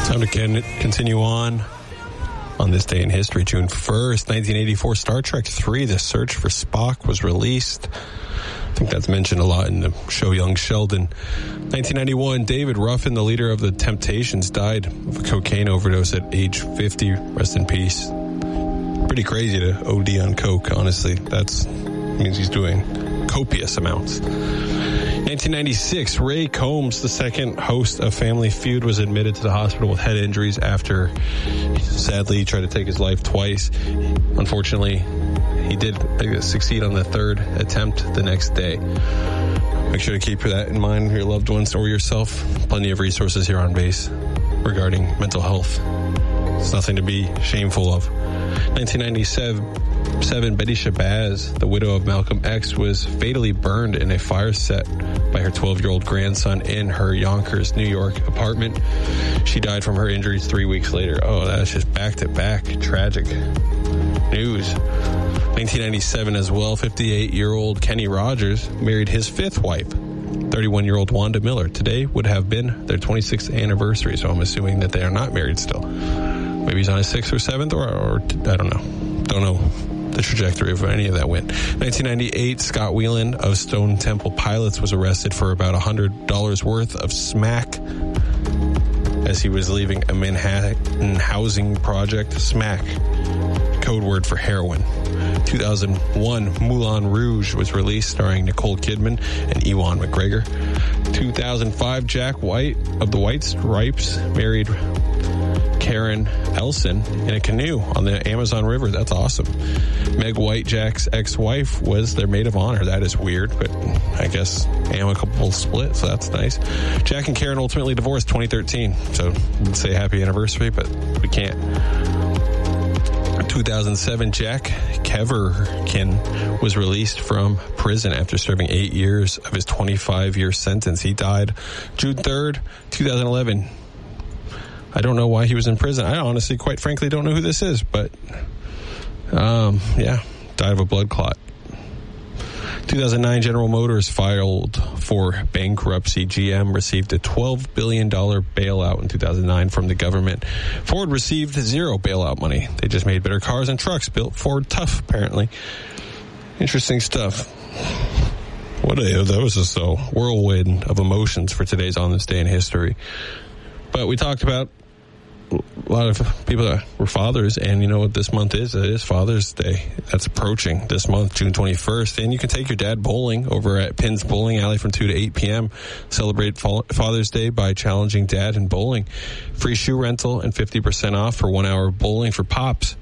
Time to continue on this day in history. June 1st, 1984, Star Trek III, The Search for Spock was released. I think that's mentioned a lot in the show Young Sheldon. 1991, David Ruffin, the leader of the Temptations, died of a cocaine overdose at age 50. Rest in peace. Pretty crazy to OD on coke, honestly. That means he's doing copious amounts. 1996, Ray Combs, the second host of Family Feud, was admitted to the hospital with head injuries after, sadly, he tried to take his life twice. Unfortunately, he did succeed on the third attempt the next day. Make sure to keep that in mind, your loved ones or yourself. Plenty of resources here on base regarding mental health. It's nothing to be shameful of. 1997, Betty Shabazz, the widow of Malcolm X, was fatally burned in a fire set by her 12-year-old grandson in her Yonkers, New York apartment. She died from her injuries 3 weeks later. Oh, that's just back-to-back tragic news. 1997 as well, 58-year-old Kenny Rogers married his fifth wife, 31-year-old Wanda Miller. Today would have been their 26th anniversary, so I'm assuming that they are not married still. Maybe he's on his 6th or 7th, or I don't know. Don't know the trajectory of any of that went. 1998, Scott Whelan of Stone Temple Pilots was arrested for about $100 worth of smack as he was leaving a Manhattan housing project. Smack, code word for heroin. 2001, Moulin Rouge was released, starring Nicole Kidman and Ewan McGregor. 2005, Jack White of the White Stripes married Karen Elson in a canoe on the Amazon River. That's awesome. Meg White, Jack's ex-wife, was their maid of honor. That is weird, but I guess amicable split, so that's nice. Jack and Karen ultimately divorced 2013, so we'd say happy anniversary, but we can't. 2007, Jack Kevorkian was released from prison after serving 8 years of his 25-year sentence. He died June 3rd, 2011. I don't know why he was in prison. I honestly, quite frankly, don't know who this is, but died of a blood clot. 2009, General Motors filed for bankruptcy. GM received a $12 billion bailout in 2009 from the government. Ford received zero bailout money. They just made better cars and trucks, built Ford tough, apparently. Interesting stuff. That was just a whirlwind of emotions for today's On This Day in History. But we talked about a lot of people that were fathers, and you know what this month is? It is Father's Day. That's approaching this month, June 21st. And you can take your dad bowling over at Pinn's Bowling Alley from 2 to 8 p.m. Celebrate Father's Day by challenging dad in bowling. Free shoe rental and 50% off for 1 hour of bowling for Pops.